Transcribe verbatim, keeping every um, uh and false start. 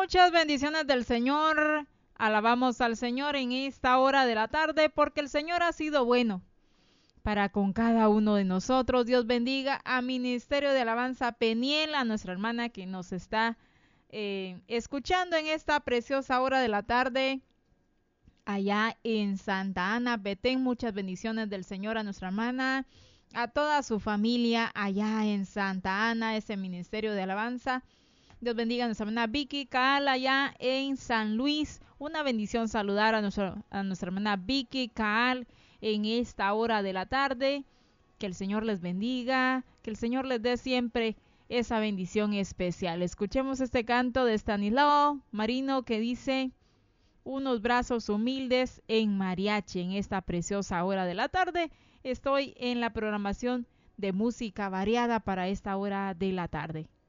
Muchas bendiciones del Señor. Alabamos al Señor en esta hora de la tarde porque el Señor ha sido bueno para con cada uno de nosotros. Dios bendiga a Ministerio de Alabanza Peniel, a nuestra hermana que nos está eh, escuchando en esta preciosa hora de la tarde allá en Santa Ana, Petén. Muchas bendiciones del Señor a nuestra hermana, a toda su familia allá en Santa Ana, ese Ministerio de Alabanza. Dios bendiga a nuestra hermana Vicky Caal allá en San Luis. Una bendición saludar a, nuestro, a nuestra hermana Vicky Caal en esta hora de la tarde. Que el Señor les bendiga, que el Señor les dé siempre esa bendición especial. Escuchemos este canto de Stanislao Marino que dice: unos brazos humildes en mariachi. En esta preciosa hora de la tarde estoy en la programación de música variada para esta hora de la tarde.